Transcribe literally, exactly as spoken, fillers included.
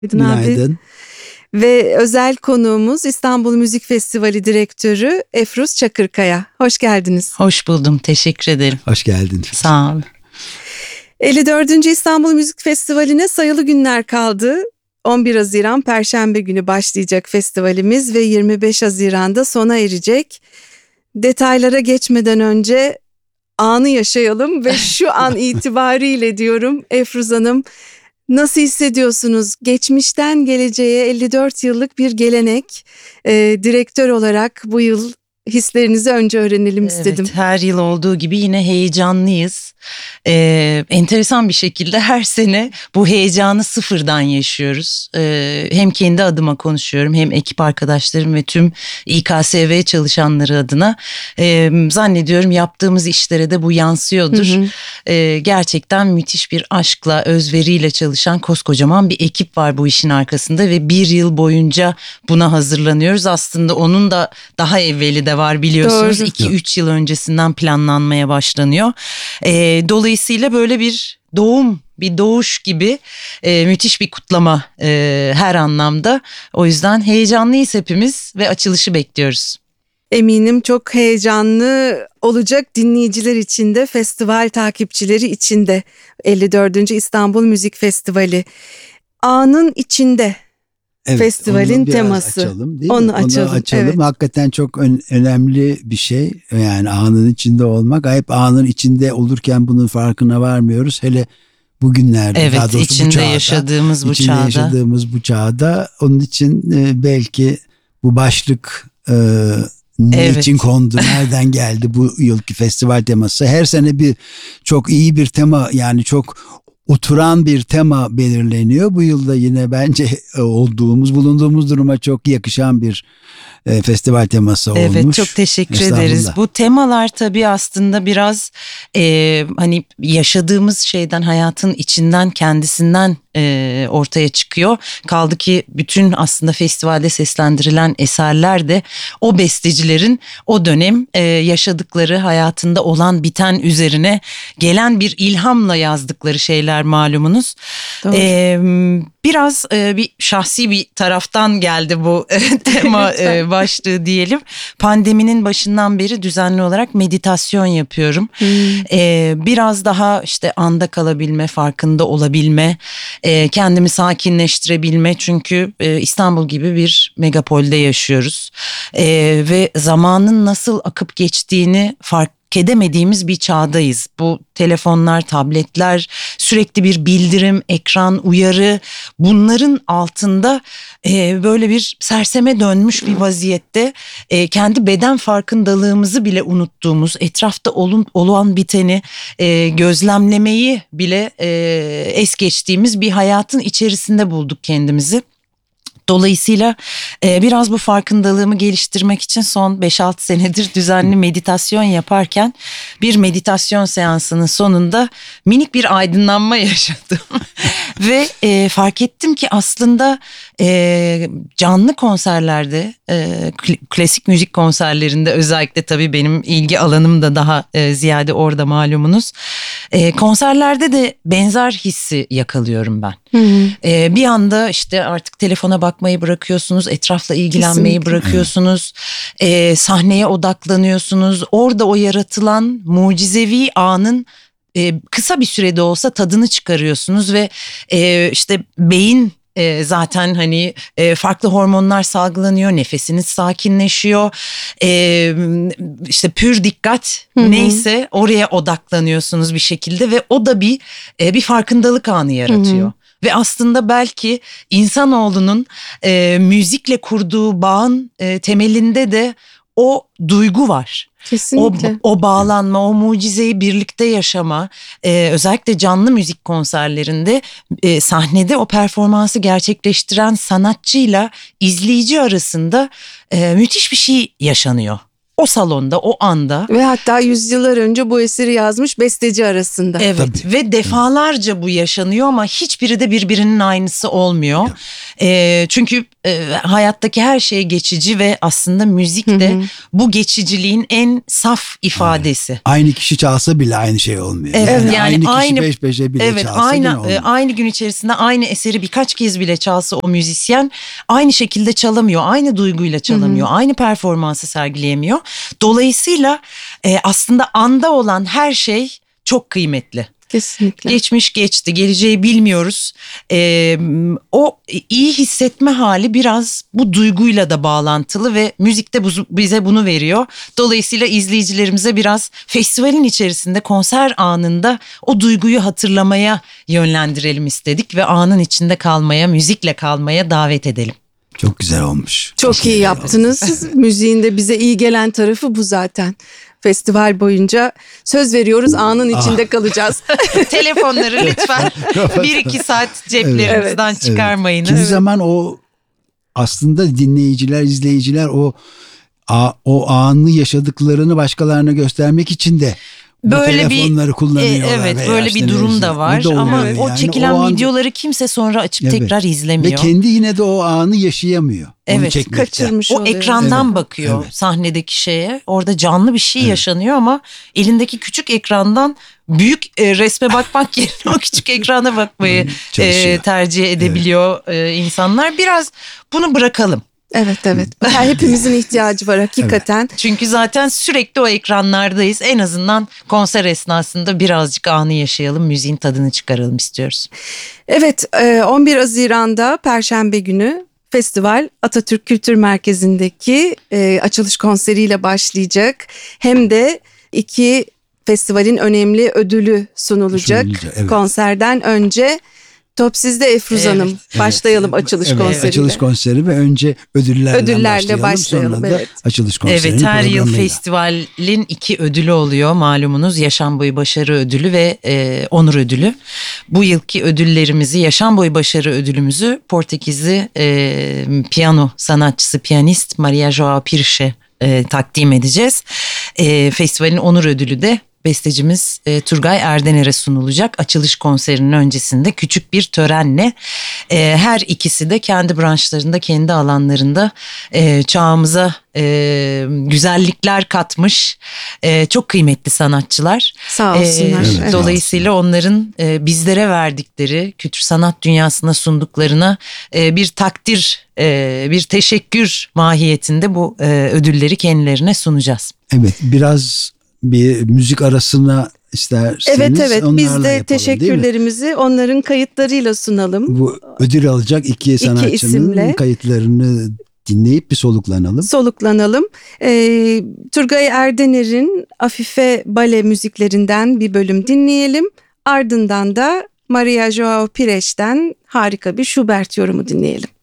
Günaydın abi. Günaydın. Ve özel konuğumuz İstanbul Müzik Festivali Direktörü Efruz Çakırkaya. Hoş geldiniz. Hoş buldum, teşekkür ederim. Hoş geldin. Sağ ol. elli dördüncü İstanbul Müzik Festivali'ne sayılı günler kaldı. on bir Haziran Perşembe günü başlayacak festivalimiz ve yirmi beş Haziran'da sona erecek. Detaylara geçmeden önce anı yaşayalım ve şu an itibariyle diyorum Efruz Hanım, nasıl hissediyorsunuz? Geçmişten geleceğe elli dört yıllık bir gelenek. Ee, direktör olarak bu yıl hislerinizi önce öğrenelim istedim. Evet, her yıl olduğu gibi yine heyecanlıyız. Ee, enteresan bir şekilde her sene bu heyecanı sıfırdan yaşıyoruz. Ee, hem kendi adıma konuşuyorum, hem ekip arkadaşlarım ve tüm İ K S V çalışanları adına. Ee, zannediyorum yaptığımız işlere de bu yansıyordur. Hı hı. Ee, gerçekten müthiş bir aşkla, özveriyle çalışan koskocaman bir ekip var bu işin arkasında ve bir yıl boyunca buna hazırlanıyoruz. Aslında onun da daha evveli de var, biliyorsunuz. iki üç yıl öncesinden planlanmaya başlanıyor. Ee, dolayısıyla böyle bir doğum, bir doğuş gibi e, müthiş bir kutlama e, her anlamda. O yüzden heyecanlıyız hepimiz ve açılışı bekliyoruz. Eminim çok heyecanlı olacak dinleyiciler için de, festival takipçileri için de. elli dördüncü İstanbul Müzik Festivali. Anın içinde. Evet, festivalin teması. Açalım, değil onu mi? açalım. Onu açalım. Evet. Hakikaten çok ön, önemli bir şey. Yani anın içinde olmak. Hep anın içinde olurken bunun farkına varmıyoruz. Hele bugünlerde, evet, daha doğrusu içinde bu çağda, yaşadığımız bu içinde çağda. yaşadığımız bu çağda. Onun için e, belki bu başlık e, ne evet. için kondu, nereden geldi bu yılki festival teması? Her sene bir çok iyi bir tema, yani çok oturan bir tema belirleniyor. Bu yılda yine bence olduğumuz, bulunduğumuz duruma çok yakışan bir e, festival teması olmuş. Evet, çok teşekkür ederiz. Bu temalar tabii aslında biraz e, hani yaşadığımız şeyden, hayatın içinden, kendisinden e, ortaya çıkıyor. Kaldı ki bütün aslında festivalde seslendirilen eserler de o bestecilerin o dönem e, yaşadıkları, hayatında olan biten üzerine gelen bir ilhamla yazdıkları şeyler, malumunuz. E, biraz e, bir şahsi bir taraftan geldi bu e, tema e, başlığı diyelim. Pandeminin başından beri düzenli olarak meditasyon yapıyorum. Hmm. E, biraz daha işte anda kalabilme, farkında olabilme, e, kendimi sakinleştirebilme. Çünkü e, İstanbul gibi bir megapolde yaşıyoruz. E, ve zamanın nasıl akıp geçtiğini fark edemediğimiz bir çağdayız. Bu telefonlar, tabletler, sürekli bir bildirim, ekran, uyarı, bunların altında e, böyle bir serseme dönmüş bir vaziyette e, kendi beden farkındalığımızı bile unuttuğumuz, etrafta olun, olan biteni e, gözlemlemeyi bile e, es geçtiğimiz bir hayatın içerisinde bulduk kendimizi. Dolayısıyla e, biraz bu farkındalığımı geliştirmek için son beş altı senedir düzenli meditasyon yaparken bir meditasyon seansının sonunda minik bir aydınlanma yaşadım. Ve e, fark ettim ki aslında e, canlı konserlerde, e, klasik müzik konserlerinde özellikle, tabii benim ilgi alanım da daha e, ziyade orada, malumunuz. E, konserlerde de benzer hissi yakalıyorum ben. Hı hı. E, bir anda işte artık telefona bakmayı bırakıyorsunuz, etrafla ilgilenmeyi Kesinlikle. bırakıyorsunuz, e, sahneye odaklanıyorsunuz. Orada o yaratılan mucizevi anın e, kısa bir sürede olsa tadını çıkarıyorsunuz ve e, işte beyin E, zaten hani e, farklı hormonlar salgılanıyor, nefesiniz sakinleşiyor, e, işte pür dikkat, hı hı. neyse oraya odaklanıyorsunuz bir şekilde ve o da bir e, bir farkındalık anı yaratıyor. Hı hı. Ve aslında belki insanoğlunun e, müzikle kurduğu bağın e, temelinde de o duygu var. Kesinlikle. O, o bağlanma, o mucizeyi birlikte yaşama, e, özellikle canlı müzik konserlerinde e, sahnede o performansı gerçekleştiren sanatçıyla izleyici arasında e, müthiş bir şey yaşanıyor. O salonda, o anda. Ve hatta yüzyıllar önce bu eseri yazmış besteci arasında. Evet. Tabii. Ve defalarca bu yaşanıyor ama hiçbiri de birbirinin aynısı olmuyor. E, çünkü e, hayattaki her şey geçici ve aslında müzik de hı hı. bu geçiciliğin en saf ifadesi. Aynen. Aynı kişi çalsa bile aynı şey olmuyor. Evet, yani, yani aynı kişi aynı, peş peşe bile evet, çalsa aynı, yine olmuyor. aynı gün içerisinde aynı eseri birkaç kez bile çalsa o müzisyen aynı şekilde çalamıyor. Aynı duyguyla çalamıyor. Hı hı. Aynı performansı sergileyemiyor. Dolayısıyla e, aslında anda olan her şey çok kıymetli. Kesinlikle. Geçmiş geçti, geleceği bilmiyoruz. Ee, o iyi hissetme hali biraz bu duyguyla da bağlantılı ve müzik de bu, bize bunu veriyor. Dolayısıyla izleyicilerimize biraz festivalin içerisinde, konser anında o duyguyu hatırlamaya yönlendirelim istedik ve anın içinde kalmaya, müzikle kalmaya davet edelim. Çok güzel olmuş. Çok, Çok iyi yaptınız. Müziğin de bize iyi gelen tarafı bu zaten. Festival boyunca söz veriyoruz, anın içinde ah. kalacağız. Telefonları lütfen bir iki saat ceplerimizden evet, çıkarmayınız. Kimi evet. zaman o aslında dinleyiciler, izleyiciler o o anı yaşadıklarını başkalarına göstermek için de bu böyle telefonları bir, kullanıyorlar. Evet, böyle işte bir durum da var da ama yani. O çekilen o an, videoları kimse sonra açıp evet. tekrar izlemiyor. Ve kendi yine de o anı yaşayamıyor. Evet, kaçırmış o oluyor. Ekrandan evet. bakıyor evet. sahnedeki şeye. Orada canlı bir şey evet. yaşanıyor ama elindeki küçük ekrandan büyük e, resme bakmak yerine o küçük ekrana bakmayı e, tercih edebiliyor evet. e, insanlar. Biraz bunu bırakalım. Evet evet. Hepimizin ihtiyacı var hakikaten. Evet. Çünkü zaten sürekli o ekranlardayız. En azından konser esnasında birazcık anı yaşayalım, müziğin tadını çıkaralım istiyoruz. Evet, on bir Haziran'da Perşembe günü festival Atatürk Kültür Merkezi'ndeki açılış konseriyle başlayacak. Hem de iki festivalin önemli ödülü sunulacak. sunulacak evet. Konserden önce. Top sizde Efruz evet, Hanım. Başlayalım evet, açılış evet, konseriyle. Açılış konseri ve önce ödüllerle, ödüllerle başlayalım. başlayalım sonra evet. da açılış konserinin Evet, her yıl festivalin iki ödülü oluyor malumunuz. Yaşam boyu başarı ödülü ve e, onur ödülü. Bu yılki ödüllerimizi, yaşam boyu başarı ödülümüzü Portekizli e, piyano sanatçısı, piyanist Maria João Pirche e, takdim edeceğiz. E, festivalin onur ödülü de bestecimiz e, Turgay Erdener'e sunulacak açılış konserinin öncesinde küçük bir törenle. E, her ikisi de kendi branşlarında, kendi alanlarında e, çağımıza e, güzellikler katmış e, çok kıymetli sanatçılar. Sağ olsunlar. E, evet, dolayısıyla onların e, bizlere verdikleri, kültür sanat dünyasına sunduklarına e, bir takdir, e, bir teşekkür mahiyetinde bu e, ödülleri kendilerine sunacağız. Evet, biraz bir müzik arasına isterseniz evet evet biz de yapalım, teşekkürlerimizi onların kayıtlarıyla sunalım. Bu ödül alacak iki sanatçının iki isimle kayıtlarını dinleyip bir soluklanalım. Soluklanalım. Ee, Turgay Erdener'in Afife bale müziklerinden bir bölüm dinleyelim. Ardından da Maria João Pirche'den harika bir Schubert yorumu dinleyelim.